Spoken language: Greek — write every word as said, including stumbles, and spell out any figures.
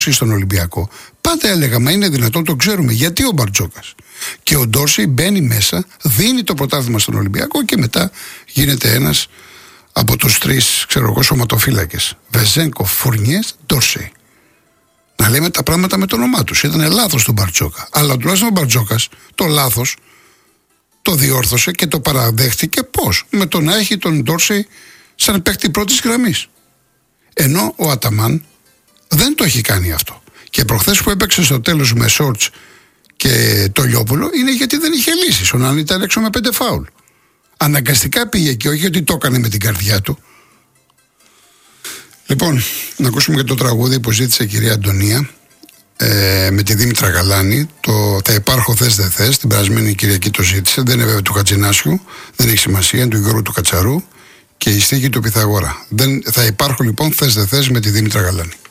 στον Ολυμπιακό, πάντα έλεγα, μα είναι δυνατόν, το ξέρουμε. Γιατί ο Μπαρτζόκας? Και ο Ντόρσεϊ μπαίνει μέσα, δίνει το πρωτάθλημα στον Ολυμπιακό και μετά γίνεται ένας από τους τρεις, ξέρω εγώ, σωματοφύλακες. Βεζένκο, Φουρνιές, Ντόρσεϊ. Να λέμε τα πράγματα με το όνομά τους. Ήταν λάθος του Μπαρτζόκα. Αλλά τουλάχιστον ο Μπαρτζόκας το λάθος το διόρθωσε και το παραδέχτηκε πώς? Με το να έχει τον Ντόρσεϊ σαν παίκτη πρώτης γραμμής. Ενώ ο Αταμάν δεν το έχει κάνει αυτό. Και προχθές που έπαιξε στο τέλος με Σόρτς και το Λιόπουλο είναι γιατί δεν είχε λύσεις. Ο Ναν ήταν έξω με πέντε φάουλ. Αναγκαστικά πήγε και όχι γιατί το έκανε με την καρδιά του. Λοιπόν, να ακούσουμε και το τραγούδι που ζήτησε η κυρία Αντωνία ε, με τη Δήμητρα Γαλάνη. Το «Θα υπάρχω θες δεν θες». Την περασμένη Κυριακή το ζήτησε. Δεν είναι βέβαια του Χατζηνάσιου, δεν έχει σημασία, είναι του Γιώργου του Κατσαρού και η στίχη του Πυθαγόρα. Δεν, θα υπάρχω λοιπόν θες δεν θες με τη Δήμητρα Γαλάνη.